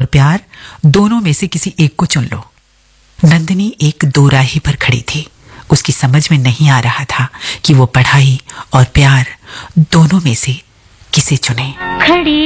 प्यार, दोनों में से किसी एक को चुन लो। नंदिनी एक दोराही पर खड़ी थी। उसकी समझ में नहीं आ रहा था कि वो पढ़ाई और प्यार दोनों में से किसे चुने। खड़ी